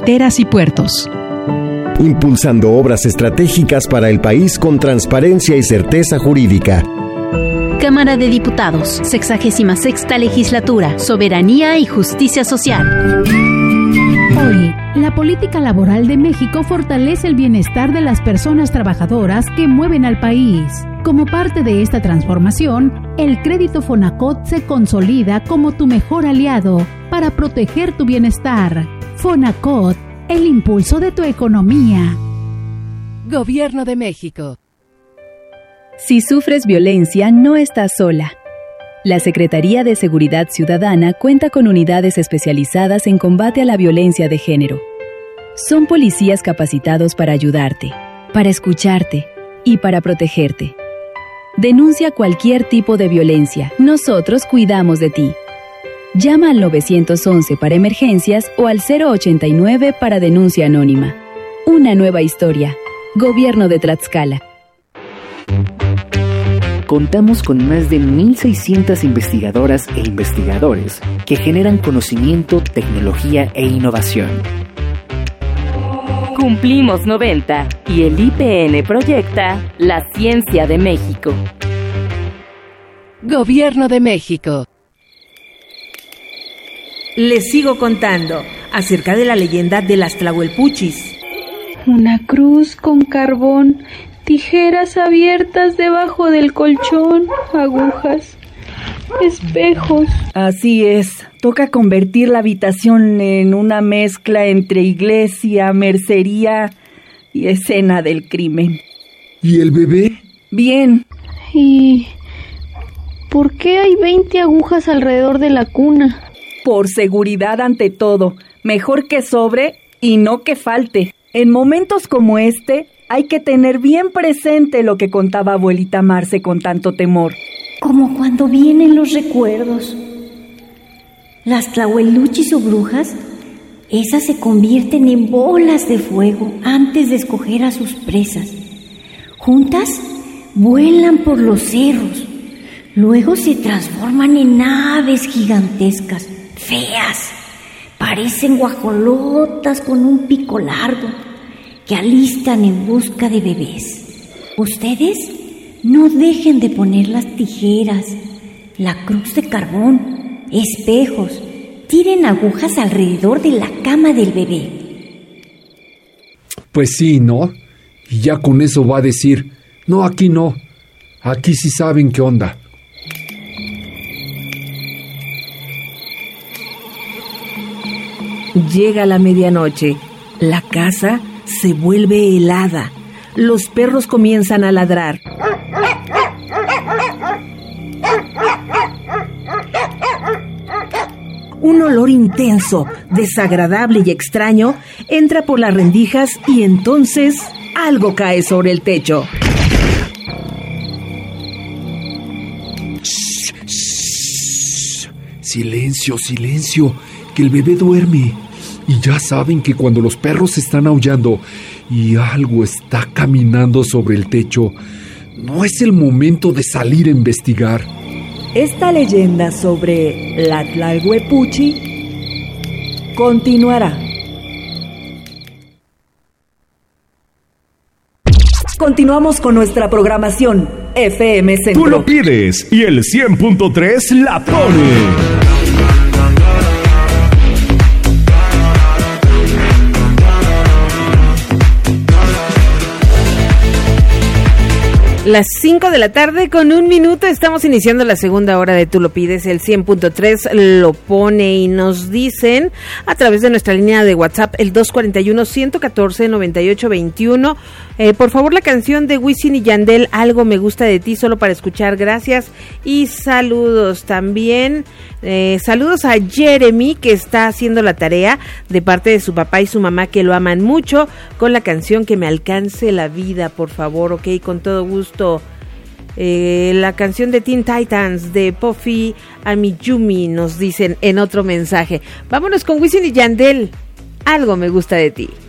carreteras y puertos. Impulsando obras estratégicas para el país con transparencia y certeza jurídica. Cámara de Diputados, 66ª Legislatura, Soberanía y Justicia Social. Hoy, la política laboral de México fortalece el bienestar de las personas trabajadoras que mueven al país. Como parte de esta transformación, el crédito Fonacot se consolida como tu mejor aliado para proteger tu bienestar. Fonacot, el impulso de tu economía. Gobierno de México. Si sufres violencia, no estás sola. La Secretaría de Seguridad Ciudadana cuenta con unidades especializadas en combate a la violencia de género. Son policías capacitados para ayudarte, para escucharte y para protegerte. Denuncia cualquier tipo de violencia. Nosotros cuidamos de ti. Llama al 911 para emergencias o al 089 para denuncia anónima. Una nueva historia. Gobierno de Tlaxcala. Contamos con más de 1,600 investigadoras e investigadores que generan conocimiento, tecnología e innovación. Cumplimos 90 y el IPN proyecta la ciencia de México. Gobierno de México. Les sigo contando acerca de la leyenda de las Tlahuelpuchis. Una cruz con carbón, tijeras abiertas debajo del colchón, agujas, espejos. Así es, toca convertir la habitación en una mezcla entre iglesia, mercería y escena del crimen. ¿Y el bebé? Bien. ¿Y por qué hay 20 agujas alrededor de la cuna? Por seguridad ante todo, mejor que sobre y no que falte. En momentos como este, hay que tener bien presente lo que contaba abuelita Marce con tanto temor. Como cuando vienen los recuerdos. Las tlahueluchis o brujas, esas se convierten en bolas de fuego antes de escoger a sus presas. Juntas, vuelan por los cerros. Luego se transforman en aves gigantescas, feas. Parecen guajolotas con un pico largo que alistan en busca de bebés. Ustedes no dejen de poner las tijeras, la cruz de carbón, espejos. Tiren agujas alrededor de la cama del bebé. Pues sí, ¿no? Y ya con eso va a decir, no, aquí no. Aquí sí saben qué onda. Llega la medianoche. La casa se vuelve helada. Los perros comienzan a ladrar. Un olor intenso, desagradable y extraño entra por las rendijas y entonces algo cae sobre el techo. Silencio, silencio, que el bebé duerme. Y ya saben que cuando los perros están aullando y algo está caminando sobre el techo, no es el momento de salir a investigar. Esta leyenda sobre la Tlahuelpuchi continuará. Continuamos con nuestra programación FM Centro. Tú lo pides y el 100.3 la pone. Las 5 de la tarde con 1 minuto, estamos iniciando la segunda hora de Tú lo pides, el 100.3 lo pone y nos dicen a través de nuestra línea de WhatsApp, el 241-114-9821, por favor la canción de Wisin y Yandel, Algo me gusta de ti, solo para escuchar, gracias y saludos también. Saludos a Jeremy, que está haciendo la tarea de parte de su papá y su mamá, que lo aman mucho, con la canción Que me alcance la vida, por favor, ok, con todo gusto. La canción de Teen Titans de Puffy Amiyumi, nos dicen en otro mensaje. Vámonos con Wisin y Yandel, Algo me gusta de ti.